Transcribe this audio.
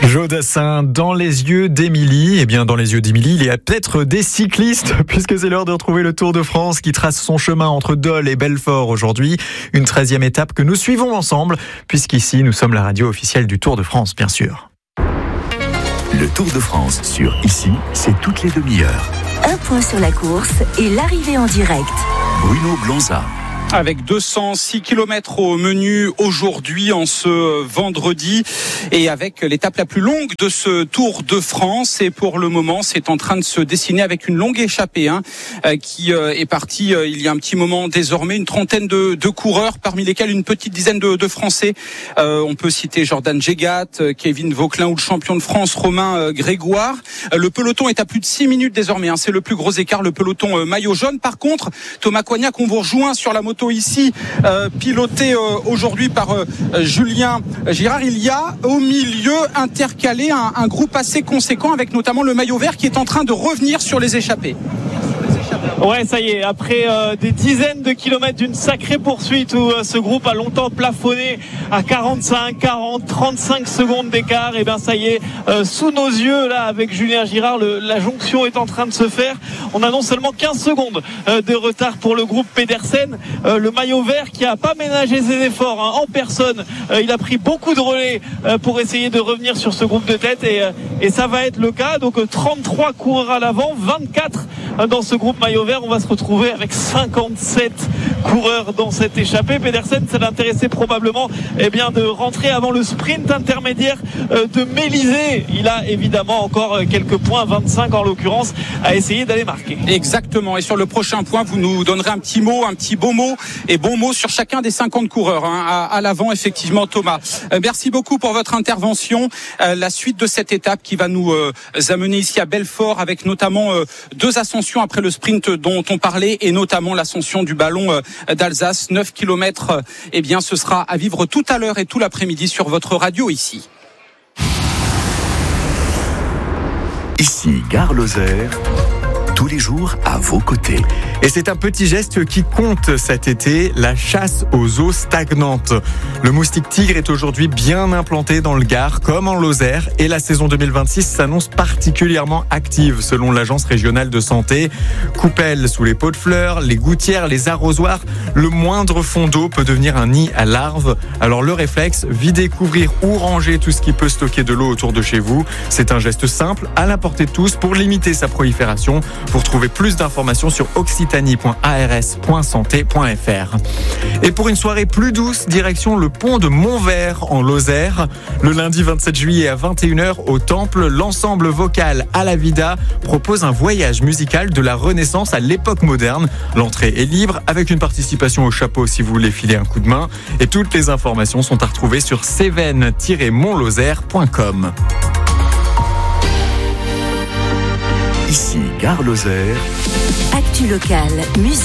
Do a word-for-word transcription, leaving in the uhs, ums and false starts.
Joe Dassin, dans les yeux d'Émilie. Eh bien, dans les yeux d'Émilie, il y a peut-être des cyclistes, puisque c'est l'heure de retrouver le Tour de France qui trace son chemin entre Dole et Belfort aujourd'hui. Une treizième étape que nous suivons ensemble, puisqu'ici, nous sommes la radio officielle du Tour de France, bien sûr. Le Tour de France sur Ici, c'est toutes les demi-heures. Un point sur la course et l'arrivée en direct. Bruno Blanza. Avec deux cent six kilomètres au menu aujourd'hui, en ce vendredi, et avec l'étape la plus longue de ce Tour de France. Et pour le moment, c'est en train de se dessiner avec une longue échappée hein, qui est partie euh, il y a un petit moment désormais. Une trentaine de, de coureurs, parmi lesquels une petite dizaine de, de Français. Euh, on peut citer Jordan Gégat, Kevin Vauquelin ou le champion de France Romain euh, Grégoire. Euh, le peloton est à plus de six minutes désormais. Hein, c'est le plus gros écart, le peloton euh, maillot jaune. Par contre, Thomas Coignac, on vous rejoint sur la moto ici, euh, piloté euh, aujourd'hui par euh, Julien Girard. Il y a au milieu intercalé un, un groupe assez conséquent avec notamment le maillot vert qui est en train de revenir sur les échappées. Ouais, ça y est, après euh, des dizaines de kilomètres d'une sacrée poursuite où euh, ce groupe a longtemps plafonné à quarante-cinq, quarante, trente-cinq secondes d'écart, et bien ça y est, euh, sous nos yeux là avec Julien Girard, le, la jonction est en train de se faire. On annonce seulement quinze secondes euh, de retard pour le groupe Pedersen. Euh, le maillot vert qui a pas ménagé ses efforts hein, en personne, euh, il a pris beaucoup de relais euh, pour essayer de revenir sur ce groupe de tête et, euh, et ça va être le cas. Donc euh, trente-trois coureurs à l'avant, vingt-quatre euh, dans ce groupe maillot vert. On va se retrouver avec cinquante-sept coureurs dans cette échappée. Pedersen, ça l'intéressait probablement eh bien, de rentrer avant le sprint intermédiaire euh, de Mélisée. Il a évidemment encore quelques points, vingt-cinq en l'occurrence, à essayer d'aller marquer. Exactement. Et sur le prochain point, vous nous donnerez un petit mot, un petit beau mot et bon mot sur chacun des cinquante coureurs hein, à, à l'avant, effectivement, Thomas. Euh, merci beaucoup pour votre intervention. Euh, la suite de cette étape qui va nous euh, amener ici à Belfort avec notamment euh, deux ascensions après le sprint dont on parlait et notamment l'ascension du ballon euh, d'Alsace. neuf kilomètres, euh, eh bien, ce sera à vivre tout à l'heure et tout l'après-midi sur votre radio ici. Ici, Gare Lozère. Tous les jours à vos côtés. Et c'est un petit geste qui compte cet été, la chasse aux eaux stagnantes. Le moustique tigre est aujourd'hui bien implanté dans le Gard, comme en Lozère, et la saison deux mille vingt-six s'annonce particulièrement active, selon l'agence régionale de santé. Coupelles sous les pots de fleurs, les gouttières, les arrosoirs, le moindre fond d'eau peut devenir un nid à larves. Alors le réflexe, vider, couvrir ou ranger tout ce qui peut stocker de l'eau autour de chez vous. C'est un geste simple, à la portée de tous, pour limiter sa prolifération. Pour trouver plus d'informations sur occitanie point a r s point santé point f r. Et pour une soirée plus douce, direction le pont de Montvert en Lozère. Le lundi vingt-sept juillet à vingt et une heures au Temple, l'ensemble vocal à la Vida propose un voyage musical de la Renaissance à l'époque moderne. L'entrée est libre avec une participation au chapeau si vous voulez filer un coup de main. Et toutes les informations sont à retrouver sur cévennes tiret mont lozère point com. Ici, Gare Lozère. Actu locale, musique.